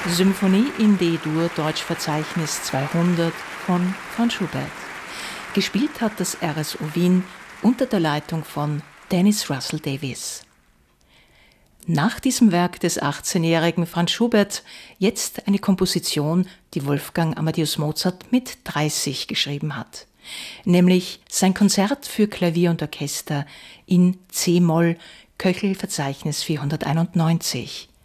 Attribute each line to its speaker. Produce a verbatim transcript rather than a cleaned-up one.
Speaker 1: Symphonie in D-Dur, Deutschverzeichnis zweihundert von Franz Schubert. Gespielt hat das R S O Wien unter der Leitung von Dennis Russell Davies. Nach diesem Werk des achtzehnjährigen Franz Schubert jetzt eine Komposition, die Wolfgang Amadeus Mozart mit dreißig geschrieben hat, nämlich sein Konzert für Klavier und Orchester in C-Moll, Köchel Verzeichnis vierhunderteinundneunzig.